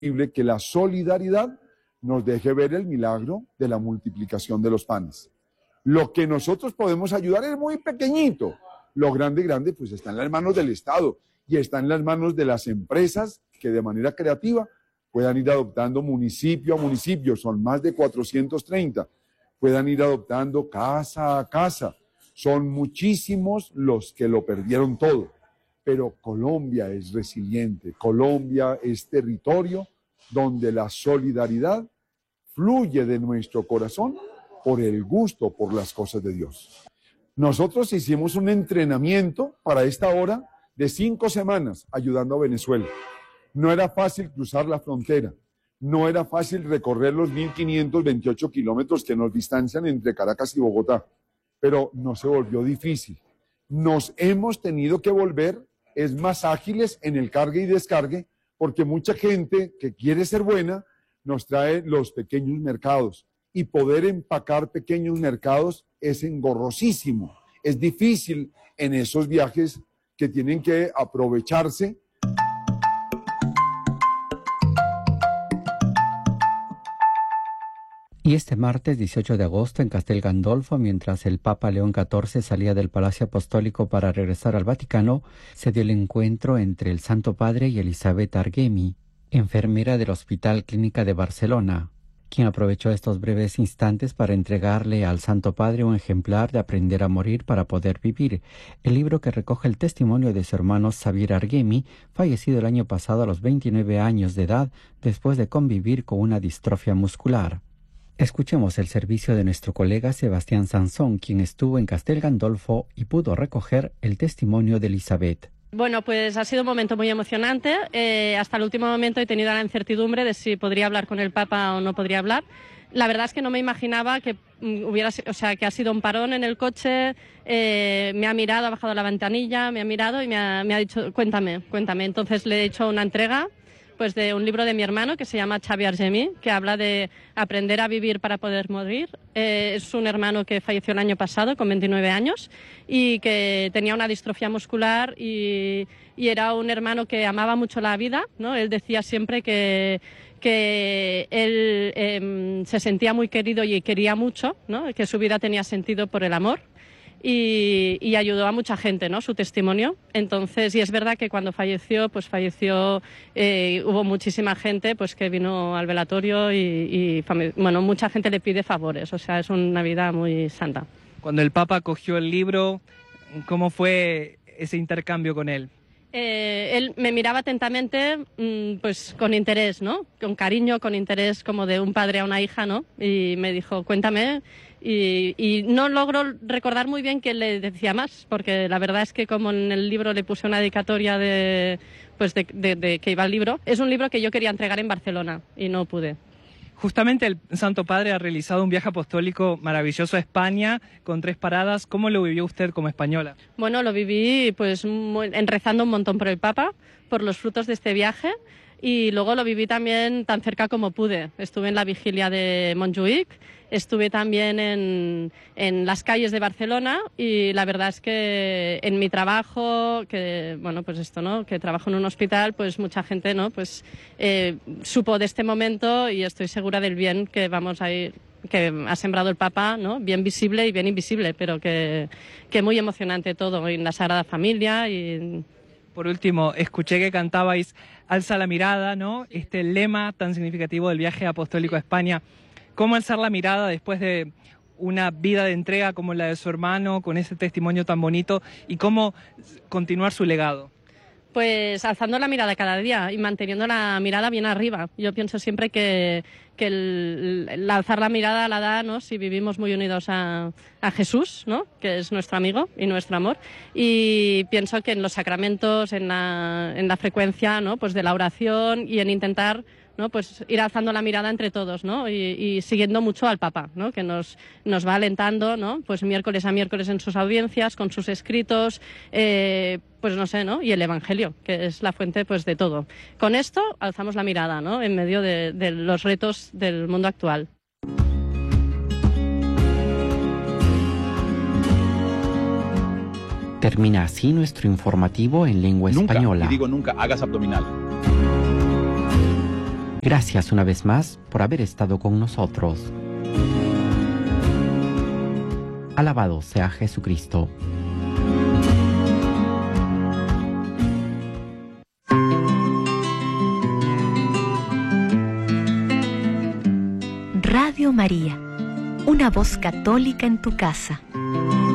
que la solidaridad nos deje ver el milagro de la multiplicación de los panes. Lo que nosotros podemos ayudar es muy pequeñito. Lo grande, pues está en las manos del Estado y está en las manos de las empresas que de manera creativa puedan ir adoptando municipio a municipio, son más de 430, puedan ir adoptando casa a casa. Son muchísimos los que lo perdieron todo, pero Colombia es resiliente, Colombia es territorio donde la solidaridad fluye de nuestro corazón por el gusto por las cosas de Dios. Nosotros hicimos un entrenamiento para esta hora de 5 semanas ayudando a Venezuela. No era fácil cruzar la frontera, no era fácil recorrer los 1.528 kilómetros que nos distancian entre Caracas y Bogotá, pero no se volvió difícil. Nos hemos tenido que volver más ágiles en el cargue y descargue, porque mucha gente que quiere ser buena nos trae los pequeños mercados, y poder empacar pequeños mercados es engorrosísimo, es difícil en esos viajes que tienen que aprovecharse. Y este martes 18 de agosto en Castel Gandolfo, mientras el Papa León XIV salía del Palacio Apostólico para regresar al Vaticano, se dio el encuentro entre el Santo Padre y Elisabeth Argemi, enfermera del Hospital Clínica de Barcelona, quien aprovechó estos breves instantes para entregarle al Santo Padre un ejemplar de Aprender a Morir para Poder Vivir, el libro que recoge el testimonio de su hermano Xavier Argemi, fallecido el año pasado a los 29 años de edad después de convivir con una distrofia muscular. Escuchemos el servicio de nuestro colega Sebastián Sansón, quien estuvo en Castel Gandolfo y pudo recoger el testimonio de Elisabeth. Bueno, pues ha sido un momento muy emocionante. Hasta el último momento he tenido la incertidumbre de si podría hablar con el Papa o no podría hablar. La verdad es que no me imaginaba que que ha sido un parón en el coche. Me ha mirado, ha bajado la ventanilla, me ha mirado y me ha dicho, cuéntame. Entonces le he hecho una entrega pues de un libro de mi hermano que se llama Xavier Argemi, que habla de aprender a vivir para poder morir. Es un hermano que falleció el año pasado con 29 años y que tenía una distrofia muscular y era un hermano que amaba mucho la vida, ¿no? Él decía siempre que él se sentía muy querido y quería mucho, ¿no? Que su vida tenía sentido por el amor. Y ayudó a mucha gente, ¿no? Su testimonio. Entonces, y es verdad que cuando falleció, hubo muchísima gente pues que vino al velatorio bueno, mucha gente le pide favores, o sea, es una vida muy santa. Cuando el Papa cogió el libro, ¿cómo fue ese intercambio con él? Él me miraba atentamente, pues con interés, ¿no? Con cariño, con interés, como de un padre a una hija, ¿no? Y me dijo, cuéntame. Y no logro recordar muy bien qué le decía más, porque la verdad es que como en el libro le puse una dedicatoria de que iba al libro, es un libro que yo quería entregar en Barcelona y no pude. Justamente el Santo Padre ha realizado un viaje apostólico maravilloso a España con 3 paradas. ¿Cómo lo vivió usted como española? Bueno, lo viví pues rezando un montón por el Papa, por los frutos de este viaje. Y luego lo viví también tan cerca como pude. Estuve en la vigilia de Montjuïc, estuve también en las calles de Barcelona y la verdad es que en mi trabajo, que trabajo en un hospital, pues mucha gente, ¿no? Pues supo de este momento y estoy segura del bien que vamos a ir, que ha sembrado el Papa, ¿no? Bien visible y bien invisible, pero que muy emocionante todo, en la Sagrada Familia y... Por último, escuché que cantabais Alza la mirada, ¿no? Este lema tan significativo del viaje apostólico a España. ¿Cómo alzar la mirada después de una vida de entrega como la de su hermano, con ese testimonio tan bonito, y cómo continuar su legado? Pues alzando la mirada cada día y manteniendo la mirada bien arriba. Yo pienso siempre que el alzar la mirada la da, ¿no? Si vivimos muy unidos a Jesús, ¿no? Que es nuestro amigo y nuestro amor. Y pienso que en los sacramentos, en la frecuencia, ¿no? Pues de la oración y en intentar, ¿no? Pues ir alzando la mirada entre todos, ¿no? Y siguiendo mucho al Papa, ¿no? Que nos va alentando, ¿no? Pues miércoles a miércoles en sus audiencias, con sus escritos, pues no sé, ¿no? Y el Evangelio, que es la fuente pues de todo. Con esto alzamos la mirada, ¿no? En medio de los retos del mundo actual. Termina así nuestro informativo en lengua española. Nunca, y digo nunca, hagas abdominal. Gracias una vez más por haber estado con nosotros. Alabado sea Jesucristo. Radio María, una voz católica en tu casa.